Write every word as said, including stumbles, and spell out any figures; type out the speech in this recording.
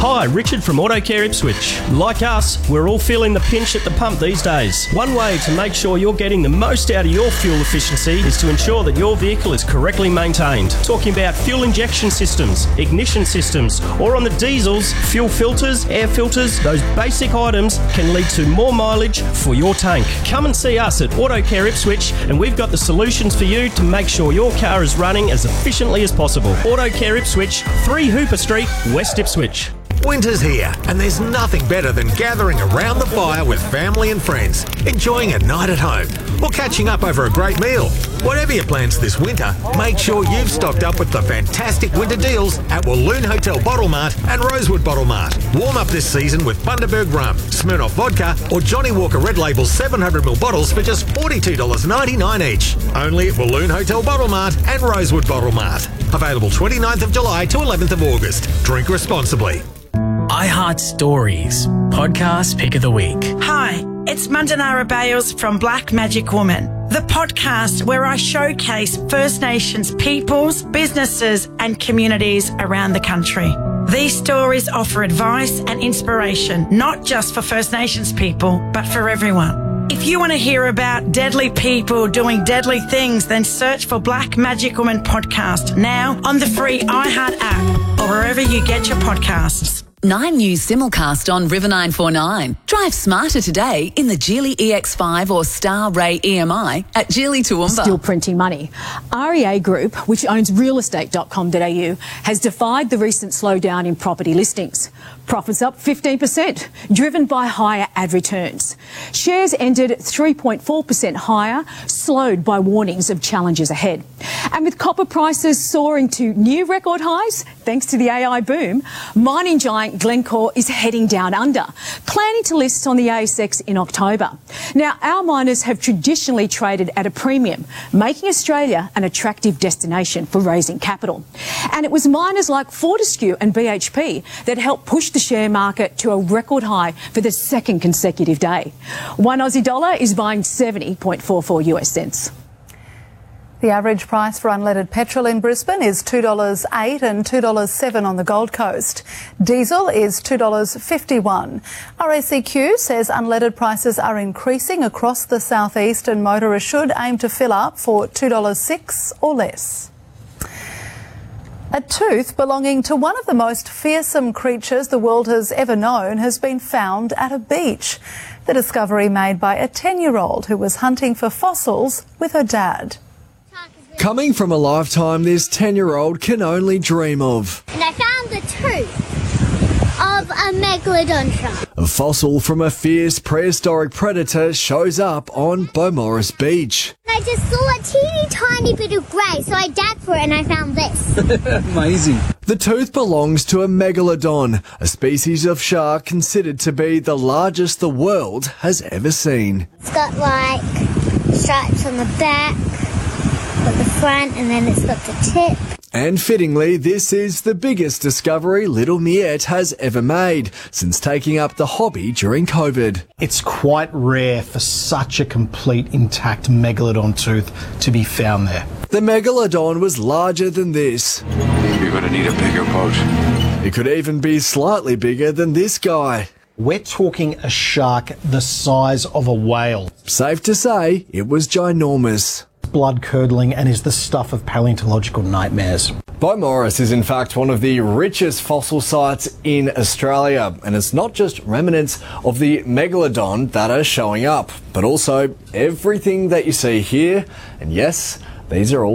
Hi, Richard from AutoCare Ipswich. Like us, we're all feeling the pinch at the pump these days. One way to make sure you're getting the most out of your fuel efficiency is to ensure that your vehicle is correctly maintained. Talking about fuel injection systems, ignition systems, or on the diesels, fuel filters, air filters, those basic items can lead to more mileage for your tank. Come and see us at AutoCare Ipswich and we've got the solutions for you to make sure your car is running as efficiently as possible. AutoCare Ipswich, three Hooper Street, West Ipswich. Winter's here, and there's nothing better than gathering around the fire with family and friends, enjoying a night at home, or catching up over a great meal. Whatever your plans this winter, make sure you've stocked up with the fantastic winter deals at Walloon Hotel Bottle Mart and Rosewood Bottle Mart. Warm up this season with Bundaberg Rum, Smirnoff Vodka, or Johnny Walker Red Label seven hundred milliliter bottles for just forty-two dollars ninety-nine each. Only at Walloon Hotel Bottle Mart and Rosewood Bottle Mart. Available twenty-ninth of July to eleventh of August. Drink responsibly. iHeart Stories, podcast pick of the week. Hi, it's Mandanara Bales from Black Magic Woman, the podcast where I showcase First Nations peoples, businesses and communities around the country. These stories offer advice and inspiration, not just for First Nations people, but for everyone. If you want to hear about deadly people doing deadly things, then search for Black Magic Woman podcast now on the free iHeart app or wherever you get your podcasts. Nine News simulcast on River nine four nine. Drive smarter today in the Geely E X five or Star Ray E M I at Geely Toowoomba. Still printing money. R E A Group, which owns real estate dot com dot a u, has defied the recent slowdown in property listings. Profits up fifteen percent, driven by higher ad returns. Shares ended three point four percent higher, slowed by warnings of challenges ahead. And with copper prices soaring to new record highs, thanks to the A I boom, mining giant Glencore is heading down under, planning to list on the A S X in October. Now, our miners have traditionally traded at a premium, making Australia an attractive destination for raising capital. And it was miners like Fortescue and B H P that helped push the share market to a record high for the second consecutive day. One Aussie dollar is buying seventy point four four US cents. The average price for unleaded petrol in Brisbane is two dollars eight and two dollars seven on the Gold Coast. Diesel is two dollars fifty-one. R A C Q says unleaded prices are increasing across the southeast and motorists should aim to fill up for two dollars six or less. A tooth belonging to one of the most fearsome creatures the world has ever known has been found at a beach. The discovery made by a ten-year-old who was hunting for fossils with her dad. Coming from a lifetime this ten-year-old can only dream of. And I found the tooth of a megalodon shark. A fossil from a fierce prehistoric predator shows up on Beaumaris Beach. I just saw a teeny tiny bit of grey, so I dug for it and I found this. Amazing. The tooth belongs to a megalodon, a species of shark considered to be the largest the world has ever seen. It's got like stripes on the back, got the front, and then it's got the tip. And fittingly, this is the biggest discovery Little Miette has ever made since taking up the hobby during COVID. It's quite rare for such a complete intact megalodon tooth to be found there. The megalodon was larger than this. You're going to need a bigger boat. It could even be slightly bigger than this guy. We're talking a shark the size of a whale. Safe to say, it was ginormous. Blood-curdling and is the stuff of paleontological nightmares. Beaumaris is in fact one of the richest fossil sites in Australia, and it's not just remnants of the megalodon that are showing up, but also everything that you see here, and yes, these are all